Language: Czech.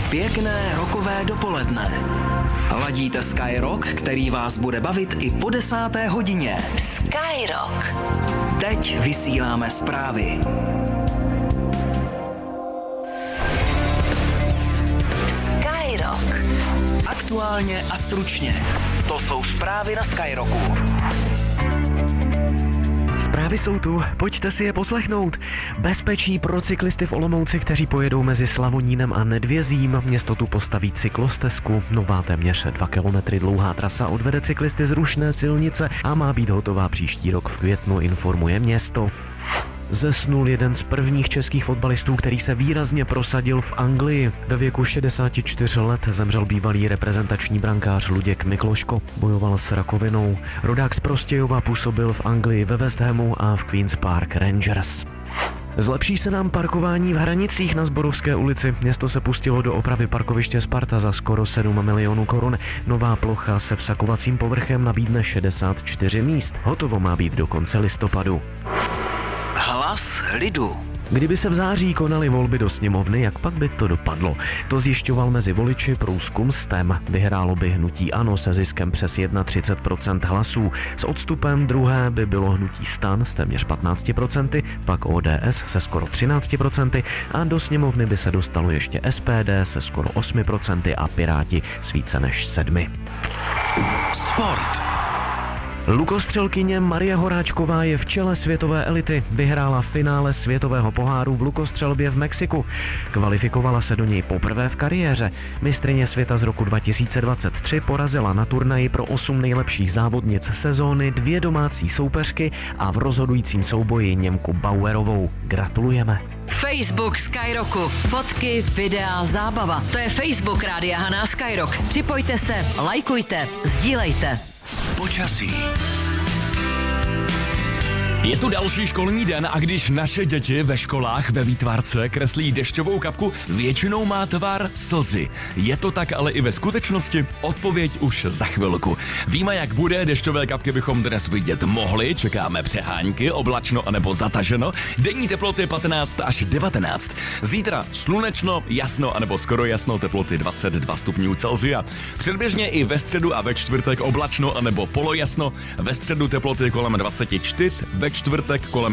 Pěkné rokové dopoledne. Ladíte Sky Rock, který vás bude bavit i po 10. hodině. Sky Rock. Teď vysíláme zprávy. Sky Rock. Aktuálně a stručně. To jsou zprávy na Sky Rocku. Zprávy jsou tu, pojďte si je poslechnout. Bezpečí pro cyklisty v Olomouci, kteří pojedou mezi Slavonínem a Nedvězím. Město tu postaví cyklostezku. Nová téměř 2 kilometry dlouhá trasa odvede cyklisty z rušné silnice a má být hotová příští rok v květnu, informuje město. Zesnul jeden z prvních českých fotbalistů, který se výrazně prosadil v Anglii. Ve věku 64 let zemřel bývalý reprezentační brankář Luděk Mikloško. Bojoval s rakovinou. Rodák z Prostějova působil v Anglii ve West Hamu a v Queen's Park Rangers. Zlepší se nám parkování v Hranicích na Zborovské ulici. Město se pustilo do opravy parkoviště Sparta za skoro 7 milionů korun. Nová plocha se vsakovacím povrchem nabídne 64 míst. Hotovo má být do konce listopadu. Hlas lidu. Kdyby se v září konaly volby do sněmovny, jak pak by to dopadlo? To zjišťoval mezi voliči průzkum STEM. Vyhrálo by hnutí ANO se ziskem přes 31% hlasů. S odstupem druhé by bylo hnutí STAN s téměř 15%, pak ODS se skoro 13% a do sněmovny by se dostalo ještě SPD se skoro 8% a Piráti s více než 7%. Sport. Lukostřelkyně Marie Horáčková je v čele světové elity. Vyhrála finále světového poháru v lukostřelbě v Mexiku. Kvalifikovala se do něj poprvé v kariéře. Mistryně světa z roku 2023 porazila na turnaji pro 8 nejlepších závodnic sezóny 2 domácí soupeřky a v rozhodujícím souboji Němku Bauerovou. Gratulujeme. Facebook Sky Rocku. Fotky, videa, zábava. To je Facebook Rádia Haná Sky Rock. Připojte se, lajkujte, sdílejte. Počasí. Je tu další školní den a když naše děti ve školách ve výtvarce kreslí dešťovou kapku, většinou má tvar slzy. Je to tak ale i ve skutečnosti? Odpověď už za chvilku. Víme, jak bude, dešťové kapky bychom dnes vidět mohli, čekáme přehánky, oblačno anebo zataženo, denní teploty 15 až 19. Zítra slunečno, jasno anebo skoro jasno, teploty 22 stupňů Celsia. Předběžně i ve středu a ve čtvrtek oblačno anebo polojasno, ve středu teploty kolem 24, ve čtvrtek kolem